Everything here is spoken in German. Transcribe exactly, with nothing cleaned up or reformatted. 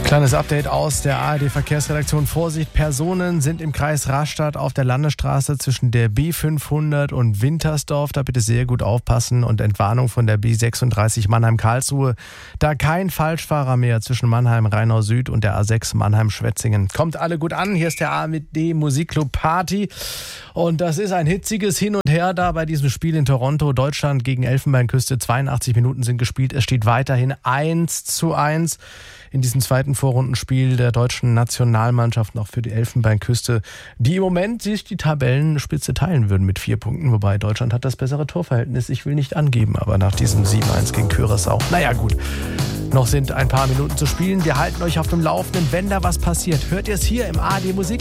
Kleines Update aus der A R D-Verkehrsredaktion. Vorsicht, Personen sind im Kreis Rastatt auf der Landesstraße zwischen der B fünfhundert und Wintersdorf. Da bitte sehr gut aufpassen und Entwarnung von der B sechsunddreißig Mannheim-Karlsruhe. Da kein Falschfahrer mehr zwischen Mannheim-Rheinau Süd und der A sechs Mannheim-Schwetzingen. Kommt alle gut an. Hier ist der A R D-Musikclub Party. Und das ist ein hitziges Hin und Her da bei diesem Spiel in Toronto. Deutschland gegen Elfenbeinküste. zweiundachtzig Minuten sind gespielt. Es steht weiterhin eins zu eins. In diesem zweiten Vorrundenspiel der deutschen Nationalmannschaft noch für die Elfenbeinküste, die im Moment sich die Tabellenspitze teilen würden mit vier Punkten, wobei Deutschland hat das bessere Torverhältnis. Ich will nicht angeben, aber nach diesem sieben eins gegen Curaçao, naja gut, noch sind ein paar Minuten zu spielen. Wir halten euch auf dem Laufenden, wenn da was passiert. Hört ihr es hier im A R D Musik?